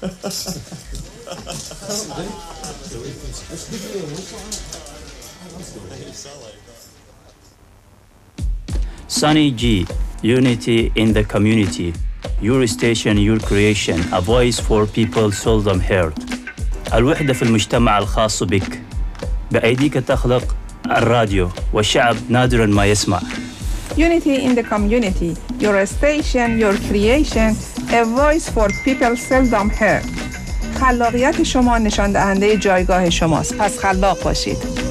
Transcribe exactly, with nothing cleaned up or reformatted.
Sunny G, unity in the community. Your station, your creation. A voice for people seldom heard. الوحدة في المجتمع الخاص بك. بأيديك تخلق الراديو والشعب نادراً ما يسمع. Unity in the community. Your station, your creation. A voice for people seldom heard. خلاقیت شما نشان دهنده جایگاه شماست. پس خلاق باشید.